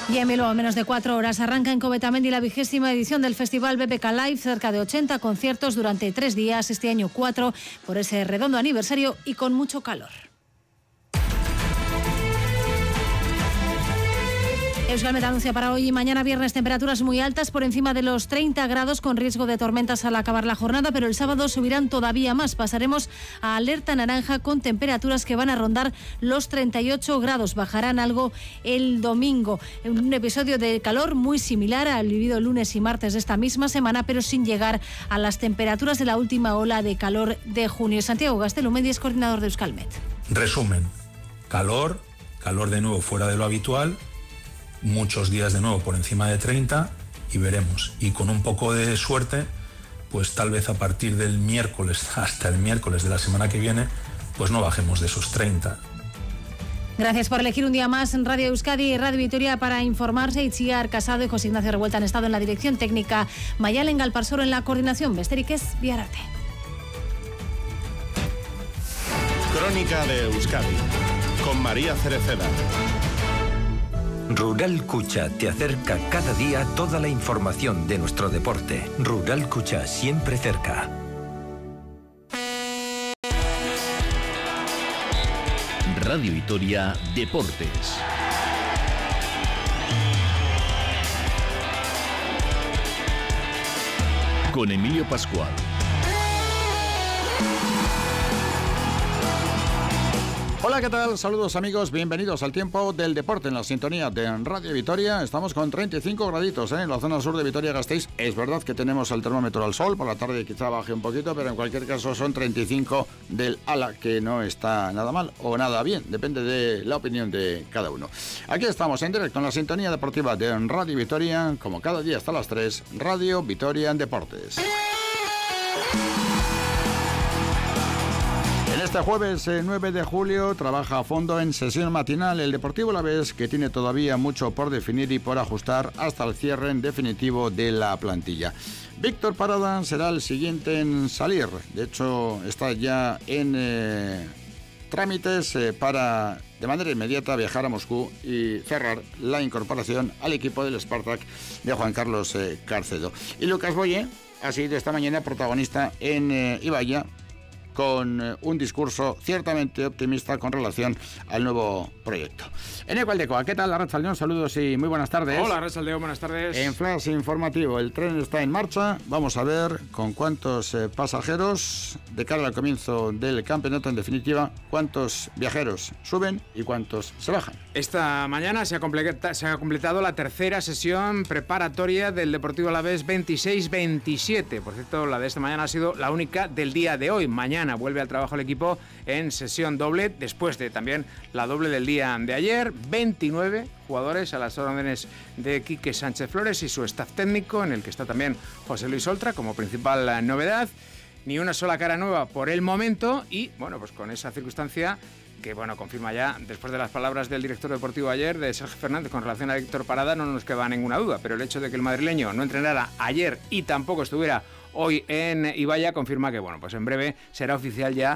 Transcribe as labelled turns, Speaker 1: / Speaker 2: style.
Speaker 1: Y en Bilbao, menos de 4 horas, arranca en Covetamendi la 20ª edición del Festival BBK Live, cerca de 80 conciertos durante 3 días, este año 4, por ese redondo aniversario y con mucho calor. Euskalmet anuncia para hoy y mañana viernes temperaturas muy altas, por encima de los 30 grados, con riesgo de tormentas al acabar la jornada, pero el sábado subirán todavía más. Pasaremos a alerta naranja con temperaturas que van a rondar los 38 grados. Bajarán algo el domingo. Un episodio de calor muy similar al vivido lunes y martes de esta misma semana, pero sin llegar a las temperaturas de la última ola de calor de junio. Santiago Gastelumendi es coordinador de Euskalmet.
Speaker 2: Resumen: calor de nuevo fuera de lo habitual, muchos días de nuevo por encima de 30 y veremos. Y con un poco de suerte, pues tal vez a partir del miércoles hasta el miércoles de la semana que viene, pues no bajemos de esos 30.
Speaker 1: Gracias por elegir un día más en Radio Euskadi y Radio Vitoria para informarse. Itziar Casado y José Ignacio Revuelta han estado en la dirección técnica, Mayalen Galparsoro en la coordinación. Besterik ez, bihar arte.
Speaker 3: Crónica de Euskadi con María Cereceda.
Speaker 4: Rural Kucha te acerca cada día toda la información de nuestro deporte. Rural Kucha, siempre cerca.
Speaker 5: Radio Vitoria Deportes. Con Emilio Pascual.
Speaker 6: Hola, ¿qué tal? Saludos amigos, bienvenidos al tiempo del deporte en la sintonía de Radio Vitoria. Estamos con 35 graditos en la zona sur de Vitoria-Gasteiz. Es verdad que tenemos el termómetro al sol, por la tarde quizá baje un poquito, pero en cualquier caso son 35 del ala, que no está nada mal o nada bien, depende de la opinión de cada uno. Aquí estamos en directo en la sintonía deportiva de Radio Vitoria, como cada día hasta las 3, Radio Vitoria en Deportes. Este jueves 9 de julio trabaja a fondo en sesión matinal el Deportivo Alavés, que tiene todavía mucho por definir y por ajustar hasta el cierre en definitivo de la plantilla. Víctor Parada será el siguiente en salir, de hecho está ya en trámites para de manera inmediata viajar a Moscú y cerrar la incorporación al equipo del Spartak de Juan Carlos Carcedo. Y Lucas Boye ha sido esta mañana protagonista en Ibaya, con un discurso ciertamente optimista con relación al nuevo proyecto. Eneco Aldecoa, ¿qué tal? Arratsaldeon, saludos y muy buenas tardes.
Speaker 7: Hola, Arratsaldeon, buenas tardes.
Speaker 6: En flash informativo, el tren está en marcha. Vamos a ver con cuántos pasajeros, de cara al comienzo del campeonato, en definitiva, cuántos viajeros suben y cuántos se bajan.
Speaker 7: Esta mañana se ha completado la tercera sesión preparatoria del Deportivo Alavés 26-27. Por cierto, la de esta mañana ha sido la única del día de hoy. Mañana vuelve al trabajo el equipo en sesión doble, después de también la doble del día de ayer. 29 jugadores a las órdenes de Quique Sánchez Flores y su staff técnico, en el que está también José Luis Oltra como principal novedad. Ni una sola cara nueva por el momento y, bueno, pues con esa circunstancia que, bueno, confirma ya, después de las palabras del director deportivo ayer, de Sergio Fernández, con relación a Víctor Parada, no nos queda ninguna duda, pero el hecho de que el madrileño no entrenara ayer y tampoco estuviera hoy en Ibaya confirma que, bueno, pues en breve será oficial ya